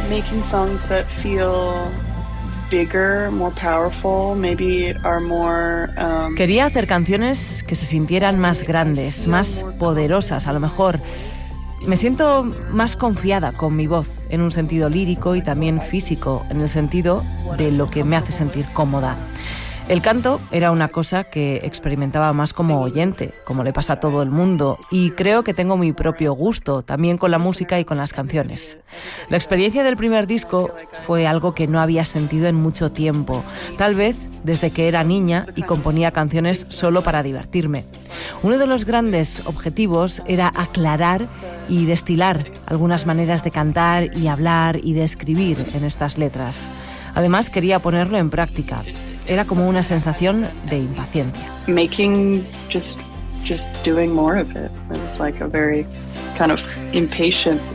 making songs that feel bigger, more powerful, maybe are more. Quería hacer canciones que se sintieran más grandes, más poderosas, a lo mejor. Me siento más confiada con mi voz, en un sentido lírico y también físico, en el sentido de lo que me hace sentir cómoda. El canto era una cosa que experimentaba más como oyente, como le pasa a todo el mundo, y creo que tengo mi propio gusto, también con la música y con las canciones. La experiencia del primer disco fue algo que no había sentido en mucho tiempo, tal vez desde que era niña y componía canciones solo para divertirme. Uno de los grandes objetivos era aclarar y destilar algunas maneras de cantar y hablar y de escribir en estas letras. Además, quería ponerlo en práctica. Era como una sensación de impaciencia. Making just doing more of it. It was like a very kind of impatient